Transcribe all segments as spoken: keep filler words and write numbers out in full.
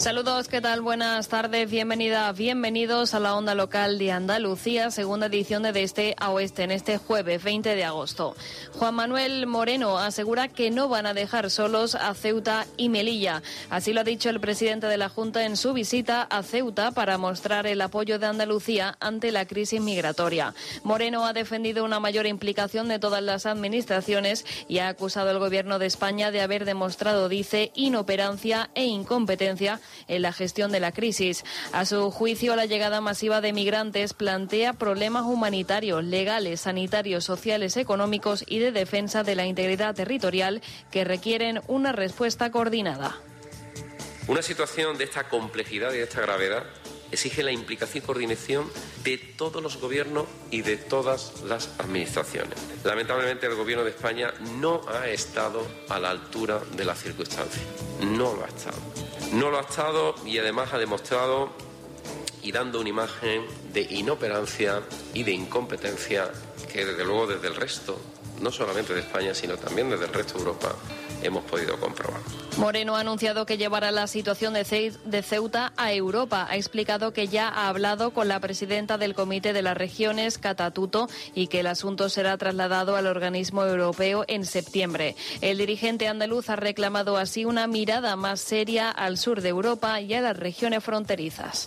Saludos, ¿qué tal? Buenas tardes, bienvenida, bienvenidos a la Onda Local de Andalucía, segunda edición de De Este a Oeste, en este jueves veinte de agosto. Juan Manuel Moreno asegura que no van a dejar solos a Ceuta y Melilla. Así lo ha dicho el presidente de la Junta en su visita a Ceuta para mostrar el apoyo de Andalucía ante la crisis migratoria. Moreno ha defendido una mayor implicación de todas las administraciones y ha acusado al Gobierno de España de haber demostrado, dice, inoperancia e incompetencia en la gestión de la crisis. A su juicio, la llegada masiva de migrantes plantea problemas humanitarios, legales, sanitarios, sociales, económicos y de defensa de la integridad territorial que requieren una respuesta coordinada. Una situación de esta complejidad y de esta gravedad exige la implicación y coordinación de todos los gobiernos y de todas las administraciones. Lamentablemente, el Gobierno de España no ha estado a la altura de las circunstancias. No lo ha estado. No lo ha estado y además ha demostrado y dando una imagen de inoperancia y de incompetencia que desde luego desde el resto, no solamente de España, sino también desde el resto de Europa, hemos podido comprobar. Moreno ha anunciado que llevará la situación de Ceuta a Europa. Ha explicado que ya ha hablado con la presidenta del Comité de las Regiones, Cata Tuto, y que el asunto será trasladado al organismo europeo en septiembre. El dirigente andaluz ha reclamado así una mirada más seria al sur de Europa y a las regiones fronterizas.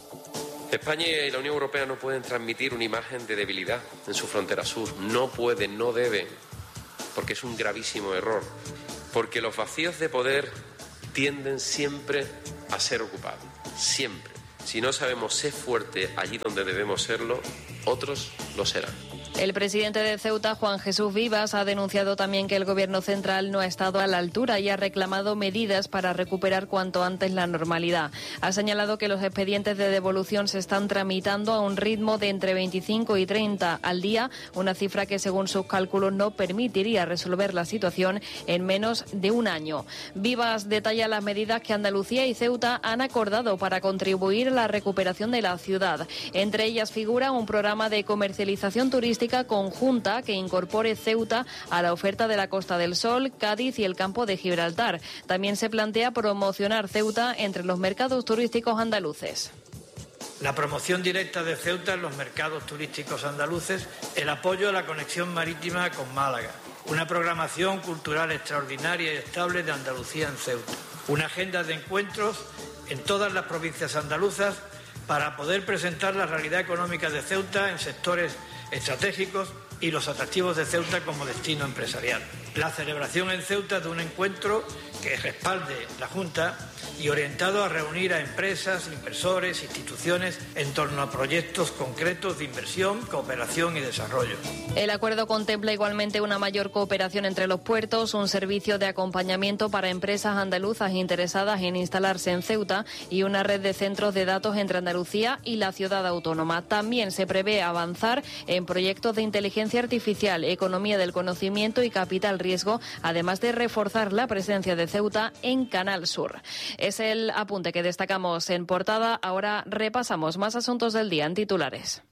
España y la Unión Europea no pueden transmitir una imagen de debilidad en su frontera sur. No pueden, no deben, porque es un gravísimo error. Porque los vacíos de poder tienden siempre a ser ocupados, siempre. Si no sabemos ser fuertes allí donde debemos serlo, otros lo serán. El presidente de Ceuta, Juan Jesús Vivas, ha denunciado también que el Gobierno central no ha estado a la altura y ha reclamado medidas para recuperar cuanto antes la normalidad. Ha señalado que los expedientes de devolución se están tramitando a un ritmo de entre veinticinco y treinta al día, una cifra que según sus cálculos no permitiría resolver la situación en menos de un año. Vivas detalla las medidas que Andalucía y Ceuta han acordado para contribuir a la recuperación de la ciudad. Entre ellas figura un programa de comercialización turística conjunta que incorpore Ceuta a la oferta de la Costa del Sol, Cádiz y el campo de Gibraltar. También se plantea promocionar Ceuta entre los mercados turísticos andaluces. La promoción directa de Ceuta en los mercados turísticos andaluces, el apoyo a la conexión marítima con Málaga, una programación cultural extraordinaria y estable de Andalucía en Ceuta, una agenda de encuentros en todas las provincias andaluzas para poder presentar la realidad económica de Ceuta en sectores estratégicos y los atractivos de Ceuta como destino empresarial. La celebración en Ceuta de un encuentro que respalde la Junta y orientado a reunir a empresas, inversores, instituciones en torno a proyectos concretos de inversión, cooperación y desarrollo. El acuerdo contempla igualmente una mayor cooperación entre los puertos, un servicio de acompañamiento para empresas andaluzas interesadas en instalarse en Ceuta y una red de centros de datos entre Andalucía y la ciudad autónoma. También se prevé avanzar en proyectos de inteligencia artificial, economía del conocimiento y capital riesgo, además de reforzar la presencia de Ceuta en Canal Sur. Es el apunte que destacamos en portada. Ahora repasamos más asuntos del día en titulares.